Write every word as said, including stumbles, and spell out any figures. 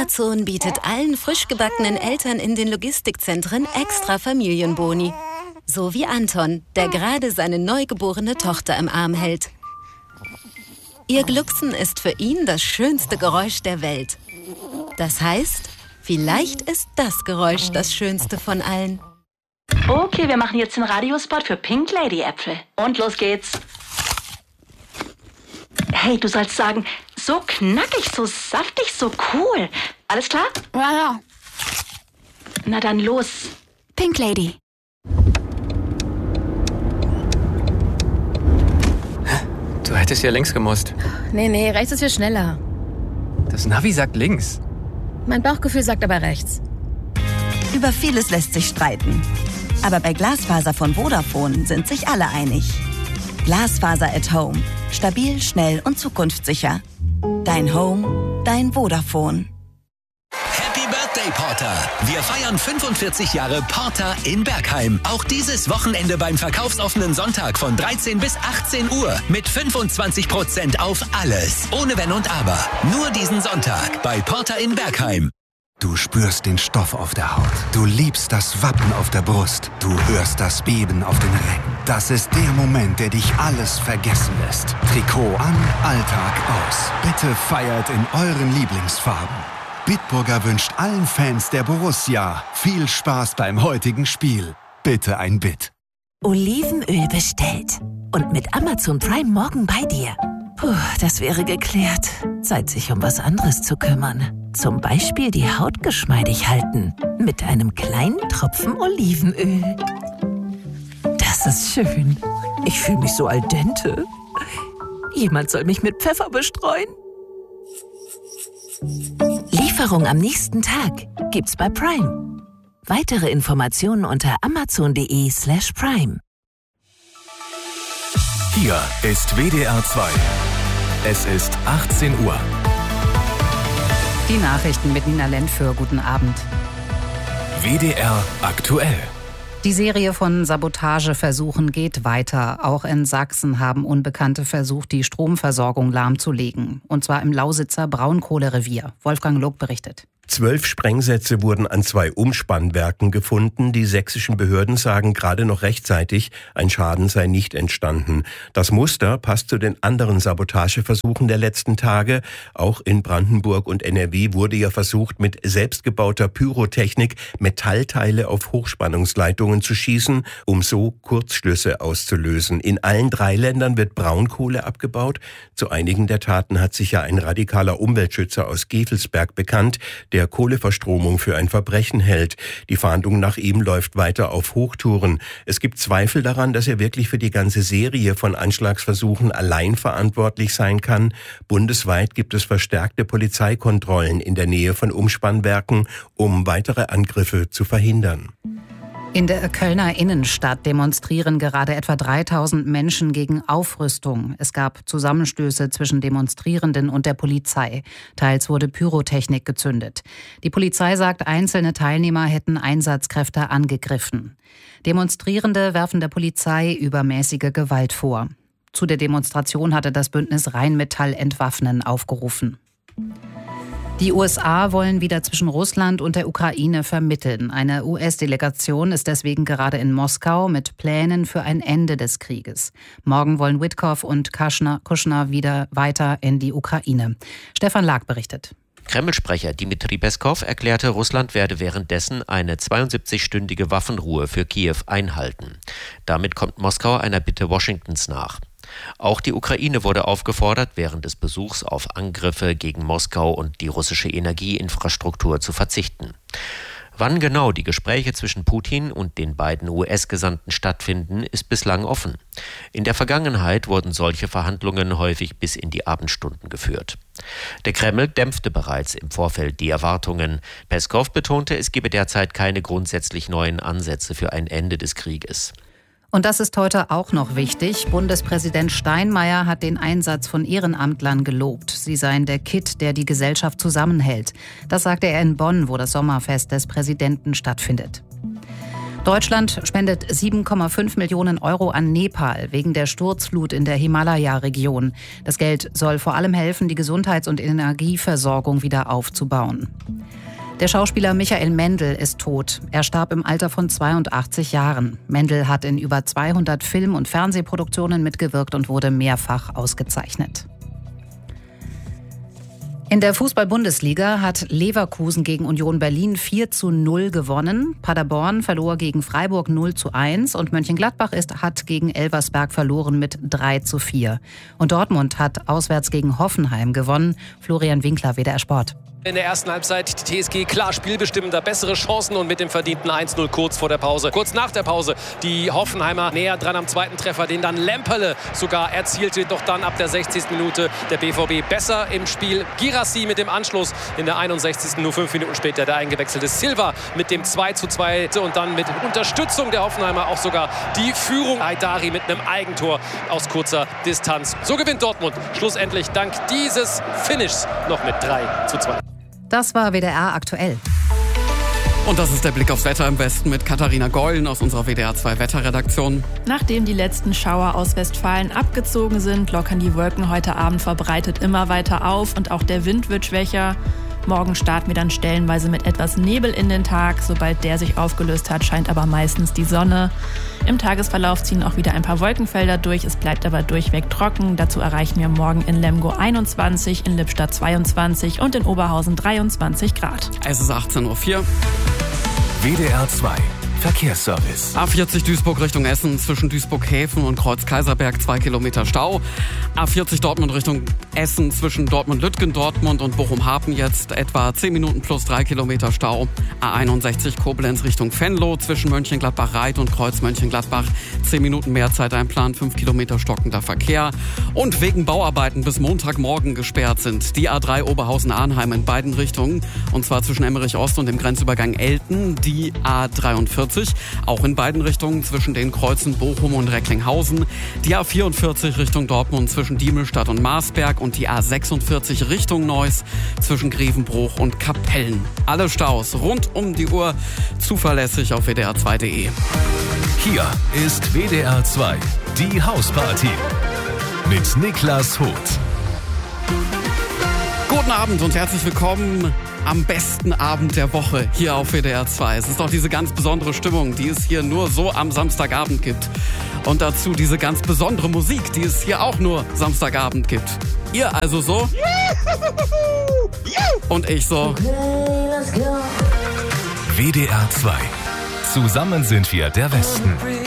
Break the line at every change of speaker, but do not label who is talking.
Amazon bietet allen frisch gebackenen Eltern in den Logistikzentren extra Familienboni. So wie Anton, der gerade seine neugeborene Tochter im Arm hält. Ihr Glucksen ist für ihn das schönste Geräusch der Welt. Das heißt, vielleicht ist das Geräusch das schönste von allen.
Okay, wir machen jetzt den Radiospot für Pink Lady Äpfel. Und los geht's. Hey, du sollst sagen, so knackig, so saftig, so cool. Alles klar?
Ja, ja.
Na dann los.
Pink Lady.
Du hättest ja links gemusst.
Nee, nee, rechts ist viel schneller.
Das Navi sagt links.
Mein Bauchgefühl sagt aber rechts.
Über vieles lässt sich streiten. Aber bei Glasfaser von Vodafone sind sich alle einig. Glasfaser at Home. Stabil, schnell und zukunftssicher. Dein Home, dein Vodafone.
Happy Birthday, Porter! Wir feiern fünfundvierzig Jahre Porter in Bergheim. Auch dieses Wochenende beim verkaufsoffenen Sonntag von dreizehn bis achtzehn Uhr mit fünfundzwanzig Prozent auf alles. Ohne Wenn und Aber. Nur diesen Sonntag bei Porter in Bergheim.
Du spürst den Stoff auf der Haut. Du liebst das Wappen auf der Brust. Du hörst das Beben auf den Rängen. Das ist der Moment, der dich alles vergessen lässt. Trikot an, Alltag aus. Bitte feiert in euren Lieblingsfarben. Bitburger wünscht allen Fans der Borussia viel Spaß beim heutigen Spiel. Bitte ein Bit.
Olivenöl bestellt. Und mit Amazon Prime morgen bei dir. Puh, das wäre geklärt. Zeit, sich um was anderes zu kümmern. Zum Beispiel die Haut geschmeidig halten. Mit einem kleinen Tropfen Olivenöl. Das ist schön. Ich fühle mich so al dente. Jemand soll mich mit Pfeffer bestreuen. Lieferung am nächsten Tag gibt's bei Prime. Weitere Informationen unter amazon.de slash prime.
Hier ist W D R zwei. Es ist achtzehn Uhr.
Die Nachrichten mit Nina Lentföhr. Guten Abend.
W D R aktuell.
Die Serie von Sabotageversuchen geht weiter. Auch in Sachsen haben Unbekannte versucht, die Stromversorgung lahmzulegen. Und zwar im Lausitzer Braunkohlerevier. Wolfgang Lob berichtet.
Zwölf Sprengsätze wurden an zwei Umspannwerken gefunden. Die sächsischen Behörden sagen gerade noch rechtzeitig, ein Schaden sei nicht entstanden. Das Muster passt zu den anderen Sabotageversuchen der letzten Tage. Auch in Brandenburg und N R W wurde ja versucht, mit selbstgebauter Pyrotechnik Metallteile auf Hochspannungsleitungen zu schießen, um so Kurzschlüsse auszulösen. In allen drei Ländern wird Braunkohle abgebaut. Zu einigen der Taten hat sich ja ein radikaler Umweltschützer aus Gevelsberg bekannt, der Kohleverstromung für ein Verbrechen hält. Die Fahndung nach ihm läuft weiter auf Hochtouren. Es gibt Zweifel daran, dass er wirklich für die ganze Serie von Anschlagsversuchen allein verantwortlich sein kann. Bundesweit gibt es verstärkte Polizeikontrollen in der Nähe von Umspannwerken, um weitere Angriffe zu verhindern.
In der Kölner Innenstadt demonstrieren gerade etwa dreitausend Menschen gegen Aufrüstung. Es gab Zusammenstöße zwischen Demonstrierenden und der Polizei. Teils wurde Pyrotechnik gezündet. Die Polizei sagt, einzelne Teilnehmer hätten Einsatzkräfte angegriffen. Demonstrierende werfen der Polizei übermäßige Gewalt vor. Zu der Demonstration hatte das Bündnis Rheinmetall Entwaffnen aufgerufen. Die U S A wollen wieder zwischen Russland und der Ukraine vermitteln. Eine U S-Delegation ist deswegen gerade in Moskau mit Plänen für ein Ende des Krieges. Morgen wollen Witkow und Kushner, Kushner wieder weiter in die Ukraine. Stefan Lag berichtet.
Kreml-Sprecher Dmitri Peskow erklärte, Russland werde währenddessen eine zweiundsiebzigstündige Waffenruhe für Kiew einhalten. Damit kommt Moskau einer Bitte Washingtons nach. Auch die Ukraine wurde aufgefordert, während des Besuchs auf Angriffe gegen Moskau und die russische Energieinfrastruktur zu verzichten. Wann genau die Gespräche zwischen Putin und den beiden U S-Gesandten stattfinden, ist bislang offen. In der Vergangenheit wurden solche Verhandlungen häufig bis in die Abendstunden geführt. Der Kreml dämpfte bereits im Vorfeld die Erwartungen. Peskow betonte, es gebe derzeit keine grundsätzlich neuen Ansätze für ein Ende des Krieges.
Und das ist heute auch noch wichtig. Bundespräsident Steinmeier hat den Einsatz von Ehrenamtlern gelobt. Sie seien der Kitt, der die Gesellschaft zusammenhält. Das sagte er in Bonn, wo das Sommerfest des Präsidenten stattfindet. Deutschland spendet sieben Komma fünf Millionen Euro an Nepal wegen der Sturzflut in der Himalaya-Region. Das Geld soll vor allem helfen, die Gesundheits- und Energieversorgung wieder aufzubauen. Der Schauspieler Michael Mendl ist tot. Er starb im Alter von zweiundachtzig Jahren. Mendl hat in über zweihundert Film- und Fernsehproduktionen mitgewirkt und wurde mehrfach ausgezeichnet. In der Fußball-Bundesliga hat Leverkusen gegen Union Berlin vier zu null gewonnen. Paderborn verlor gegen Freiburg null zu eins und Mönchengladbach ist, hat gegen Elversberg verloren mit drei zu vier. Und Dortmund hat auswärts gegen Hoffenheim gewonnen. Florian Winkler, W D R Sport.
In der ersten Halbzeit die T S G klar spielbestimmender, bessere Chancen und mit dem verdienten eins null kurz vor der Pause. Kurz nach der Pause die Hoffenheimer näher dran am zweiten Treffer, den dann Lemperle sogar erzielte. Doch dann ab der sechzigsten Minute der B V B besser im Spiel. Girassi mit dem Anschluss in der einundsechzigsten Nur fünf Minuten später der eingewechselte Silva mit dem zwei zu zwei und dann mit Unterstützung der Hoffenheimer auch sogar die Führung. Haidari mit einem Eigentor aus kurzer Distanz. So gewinnt Dortmund schlussendlich dank dieses Finishs noch mit drei zu zwei.
Das war W D R aktuell.
Und das ist der Blick aufs Wetter im Westen mit Katharina Gollen aus unserer W D R zwei Wetterredaktion.
Nachdem die letzten Schauer aus Westfalen abgezogen sind, lockern die Wolken heute Abend verbreitet immer weiter auf und auch der Wind wird schwächer. Morgen starten wir dann stellenweise mit etwas Nebel in den Tag. Sobald der sich aufgelöst hat, scheint aber meistens die Sonne. Im Tagesverlauf ziehen auch wieder ein paar Wolkenfelder durch. Es bleibt aber durchweg trocken. Dazu erreichen wir morgen in Lemgo einundzwanzig, in Lippstadt zweiundzwanzig und in Oberhausen dreiundzwanzig Grad.
Es ist achtzehn Uhr vier.
W D R zwei Verkehrsservice.
A vierzig Duisburg Richtung Essen, zwischen Duisburg-Häfen und Kreuz-Kaiserberg zwei Kilometer Stau. A vierzig Dortmund Richtung Essen, zwischen Dortmund-Lütgen, Dortmund und Bochum-Hapen jetzt etwa zehn Minuten plus drei Kilometer Stau. A einundsechzig Koblenz Richtung Venlo, zwischen Mönchengladbach-Reit und Kreuz-Mönchengladbach zehn Minuten mehr Zeit einplan, fünf Kilometer stockender Verkehr. Und wegen Bauarbeiten bis Montagmorgen gesperrt sind die A drei Oberhausen-Arnheim in beiden Richtungen. Und zwar zwischen Emmerich-Ost und dem Grenzübergang Elten, die A dreiundvierzig. Auch in beiden Richtungen zwischen den Kreuzen Bochum und Recklinghausen. Die A vierundvierzig Richtung Dortmund zwischen Diemelstadt und Marsberg und die A sechsundvierzig Richtung Neuss zwischen Grevenbruch und Kapellen. Alle Staus rund um die Uhr zuverlässig auf W D R zwei Punkt de.
Hier ist W D R zwei, die Hausparty mit Niklas Huth.
Guten Abend und herzlich willkommen am besten Abend der Woche hier auf W D R zwei. Es ist doch diese ganz besondere Stimmung, die es hier nur so am Samstagabend gibt. Und dazu diese ganz besondere Musik, die es hier auch nur Samstagabend gibt. Ihr also so und ich so.
W D R zwei. Zusammen sind wir der Westen.